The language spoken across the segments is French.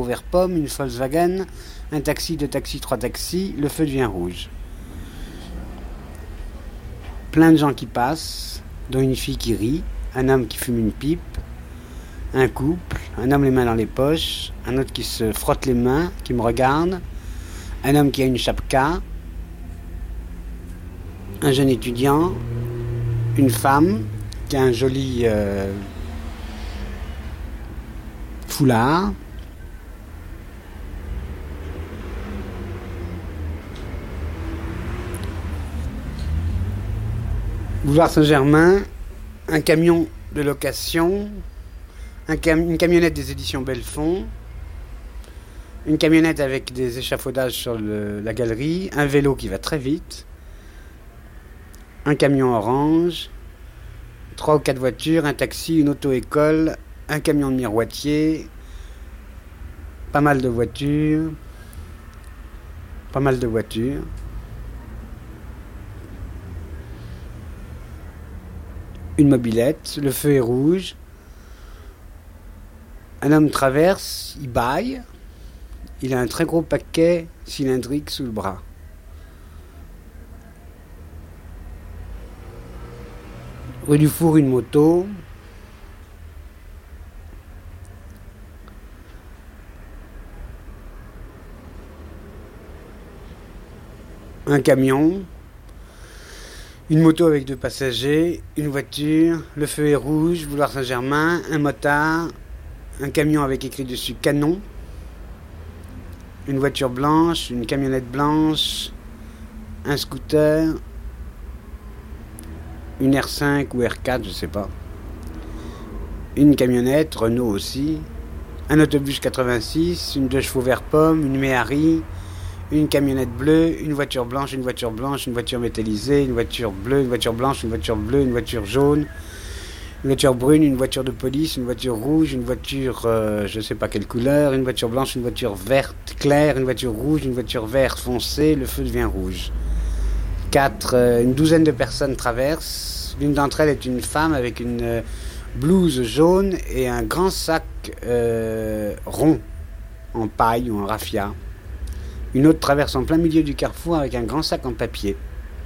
chevaux vert pomme, une Volkswagen, un taxi, 2 taxis, 3 taxis, le feu devient rouge. Plein de gens qui passent, dont une fille qui rit, un homme qui fume une pipe, un couple, un homme les mains dans les poches, un autre qui se frotte les mains, qui me regarde, un homme qui a une chapka, un jeune étudiant, une femme qui a un joli foulard, Boulevard Saint-Germain, un camion de location, une camionnette des éditions Belfond, une camionnette avec des échafaudages sur la galerie, un vélo qui va très vite, un camion orange, 3 ou 4 voitures, un taxi, une auto-école, un camion de miroitier, pas mal de voitures, une mobilette, le feu est rouge, un homme traverse, il bâille, il a un très gros paquet cylindrique sous le bras. Rue du Four, une moto. Un camion. Une moto avec 2 passagers. Une voiture. Le feu est rouge. Boulevard Saint-Germain. Un motard. Un camion avec écrit dessus Canon. Une voiture blanche. Une camionnette blanche. Un scooter. Une R5 ou R4, je sais pas. Une camionnette, Renault aussi. Un autobus 86, une 2 chevaux vert pomme, une Méhari, une camionnette bleue, une voiture blanche, une voiture blanche, une voiture métallisée, une voiture bleue, une voiture blanche, une voiture bleue, une voiture jaune, une voiture brune, une voiture de police, une voiture rouge, une voiture je sais pas quelle couleur, une voiture blanche, une voiture verte claire, une voiture rouge, une voiture verte foncée, le feu devient rouge. Une douzaine de personnes traversent. L'une d'entre elles est une femme avec une blouse jaune et un grand sac rond en paille ou en raffia. Une autre traverse en plein milieu du carrefour avec un grand sac en papier.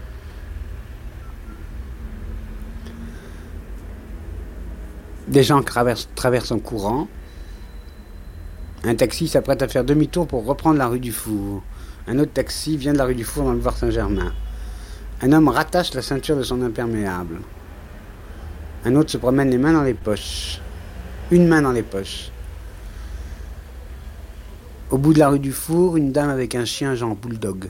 Des gens traversent en courant. Un taxi s'apprête à faire demi-tour pour reprendre la rue du Four. Un autre taxi vient de la rue du Four dans le boulevard Saint-Germain. Un homme rattache la ceinture de son imperméable. Un autre se promène les mains dans les poches. Une main dans les poches. Au bout de la rue du Four, une dame avec un chien genre bulldog.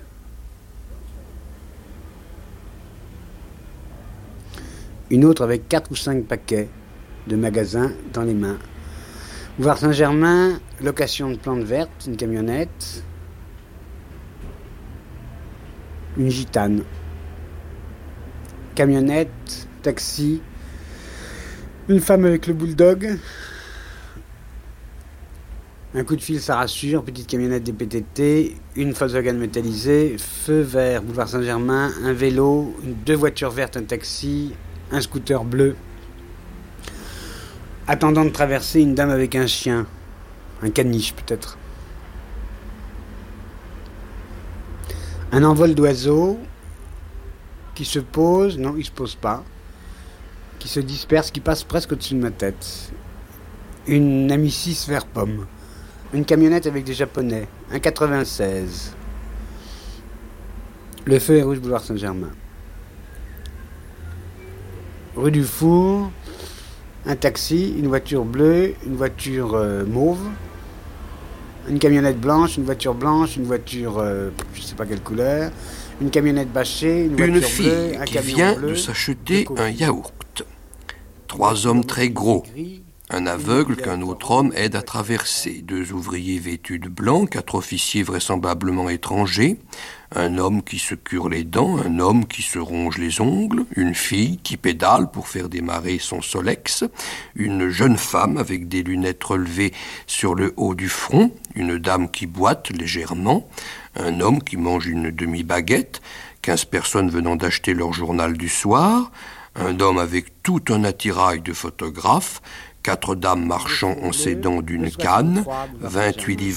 Une autre avec 4 ou 5 paquets de magasins dans les mains. Boulevard Saint-Germain, location de plantes vertes, une camionnette. Une gitane. Camionnette, taxi, une femme avec le bulldog, un coup de fil, ça rassure, petite camionnette des PTT, une Volkswagen métallisée, feu vert, boulevard Saint-Germain, un vélo, 2 voitures vertes, un taxi, un scooter bleu. Attendant de traverser, une dame avec un chien, un caniche peut-être. Un envol d'oiseaux qui se pose, non, il se pose pas, qui se disperse, qui passe presque au-dessus de ma tête. Une Amicis vert pomme. Une camionnette avec des Japonais. Un 96. Le feu est rouge, boulevard Saint-Germain. Rue du Four. Un taxi, une voiture bleue, une voiture mauve. Une camionnette blanche, une voiture blanche, une voiture, je sais pas quelle couleur. Une camionnette bâchée, une voiture bleue, un camion bleu. Une fille qui vient de s'acheter un yaourt. 3 hommes très gros. Un aveugle qu'un autre homme aide à traverser. 2 ouvriers vêtus de blanc, 4 officiers vraisemblablement étrangers. Un homme qui se cure les dents, un homme qui se ronge les ongles. Une fille qui pédale pour faire démarrer son Solex. Une jeune femme avec des lunettes relevées sur le haut du front. Une dame qui boite légèrement. Un homme qui mange une demi-baguette. 15 personnes venant d'acheter leur journal du soir. Un homme avec tout un attirail de photographes. 4 dames marchant en s'aidant d'une canne, 28 livres